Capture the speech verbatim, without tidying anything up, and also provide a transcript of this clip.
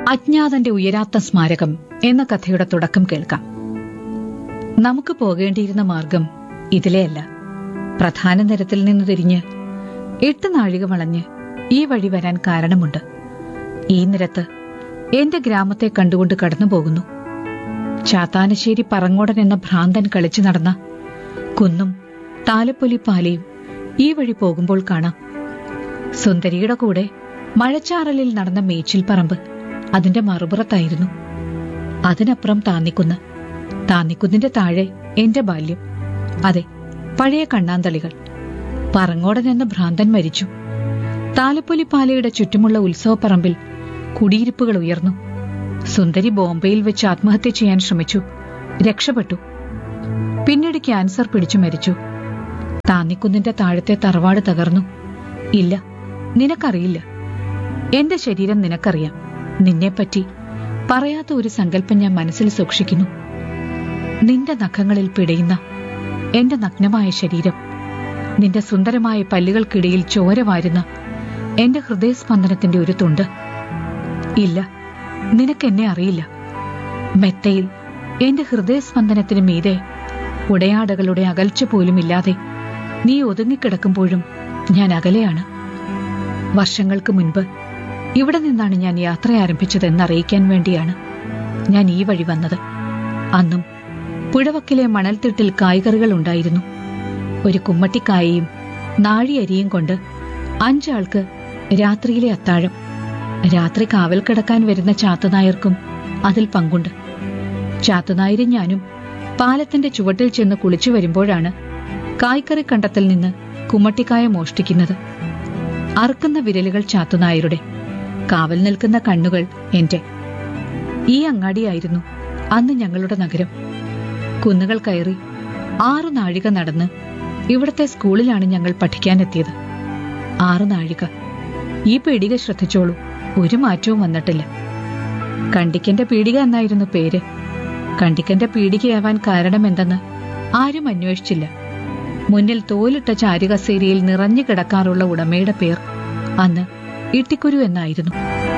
അജ്ഞാതന്റെ ഉയരാത്ത സ്മാരകം എന്ന കഥയുടെ തുടക്കം കേൾക്കാം. നമുക്ക് പോകേണ്ടിയിരുന്ന മാർഗം ഇതിലെയല്ല. പ്രധാന നിരത്തിൽ നിന്ന് തിരിഞ്ഞ് എട്ട് നാഴിക വളഞ്ഞ് ഈ വഴി വരാൻ കാരണമുണ്ട്. ഈ നിരത്ത് എന്റെ ഗ്രാമത്തെ കണ്ടുകൊണ്ട് കടന്നുപോകുന്നു. ചാത്താനശ്ശേരി പറങ്ങോടൻ എന്ന ഭ്രാന്തൻ കളിച്ചു നടന്ന കുന്നും താലപ്പൊലി പാലയും ഈ വഴി പോകുമ്പോൾ കാണാം. സുന്ദരിയുടെ കൂടെ മഴച്ചാറലിൽ നടന്ന മേച്ചിൽ പറമ്പ് അതിന്റെ മറുപുറത്തായിരുന്നു. അതിനപ്പുറം താന്നിക്കുന്ന്, താന്നിക്കുന്നിന്റെ താഴെ എന്റെ ബാല്യം. അതെ, പഴയ കണ്ണാന്തളികൾ. പറങ്ങോടൻ എന്ന ഭ്രാന്തൻ മരിച്ചു. താലപ്പൊലി പാലയുടെ ചുറ്റുമുള്ള ഉത്സവപ്പറമ്പിൽ കുടിയിരിപ്പുകൾ ഉയർന്നു. സുന്ദരി ബോംബെയിൽ വെച്ച് ആത്മഹത്യ ചെയ്യാൻ ശ്രമിച്ചു, രക്ഷപ്പെട്ടു. പിന്നീട് ക്യാൻസർ പിടിച്ചു മരിച്ചു. താന്നിക്കുന്നിന്റെ താഴത്തെ തറവാട് തകർന്നു. ഇല്ല, നിനക്കറിയില്ല. എന്റെ ശരീരം നിനക്കറിയാം. നിന്നെപ്പറ്റി പറയാത്ത ഒരു സങ്കല്പം ഞാൻ മനസ്സിൽ സൂക്ഷിക്കുന്നു. നിന്റെ നഖങ്ങളിൽ പിടയുന്ന എന്റെ നഗ്നമായ ശരീരം, നിന്റെ സുന്ദരമായ പല്ലുകൾക്കിടയിൽ ചോര വാരുന്ന എന്റെ ഹൃദയസ്പന്ദനത്തിന്റെ ഒരു തുണ്ട്. ഇല്ല, നിനക്കെന്നെ അറിയില്ല. മെത്തയിൽ എന്റെ ഹൃദയസ്പന്ദനത്തിന് മീതെ ഉടയാടകളുടെ അകൽച്ച പോലുമില്ലാതെ നീ ഒതുങ്ങിക്കിടക്കുമ്പോഴും ഞാൻ അകലെയാണ്. വർഷങ്ങൾക്ക് മുൻപ് ഇവിടെ നിന്നാണ് ഞാൻ യാത്ര ആരംഭിച്ചതെന്നറിയിക്കാൻ വേണ്ടിയാണ് ഞാൻ ഈ വഴി വന്നത്. അന്നും പുഴവക്കിലെ മണൽത്തിട്ടിൽ കായ്കറികൾ ഉണ്ടായിരുന്നു. ഒരു കുമ്മട്ടിക്കായയും നാഴിയരിയും കൊണ്ട് അഞ്ചാൾക്ക് രാത്രിയിലെ അത്താഴം. രാത്രി കാവൽ കിടക്കാൻ വരുന്ന ചാത്തനായർക്കും അതിൽ പങ്കുണ്ട്. ചാത്തനായരും ഞാനും പാലത്തിന്റെ ചുവട്ടിൽ ചെന്ന് കുളിച്ചു വരുമ്പോഴാണ് കായ്ക്കറി കണ്ടത്തിൽ നിന്ന് കുമ്മട്ടിക്കായ മോഷ്ടിക്കുന്നത്. അറുക്കുന്ന വിരലുകൾ ചാത്തനായരുടെ, കാവൽ നിൽക്കുന്ന കണ്ണുകൾ എന്റെ. ഈ അങ്ങാടിയായിരുന്നു അന്ന് ഞങ്ങളുടെ നഗരം. കുന്നുകൾ കയറി ആറു നാഴിക നടന്ന് ഇവിടത്തെ സ്കൂളിലാണ് ഞങ്ങൾ പഠിക്കാനെത്തിയത്. ആറു നാഴിക. ഈ പീടിക ശ്രദ്ധിച്ചോളൂ, ഒരു മാറ്റവും വന്നിട്ടില്ല. കണ്ടിക്കന്റെ പീടിക എന്നായിരുന്നു പേര്. കണ്ടിക്കന്റെ പീടികയാവാൻ കാരണമെന്തെന്ന് ആരും അന്വേഷിച്ചില്ല. മുന്നിൽ തോലിട്ട ചാരുകസേരയിൽ നിറഞ്ഞു കിടക്കാറുള്ള ഉടമയുടെ പേർ അന്ന് ഇട്ടിക്കുരു എന്നായിരുന്നു.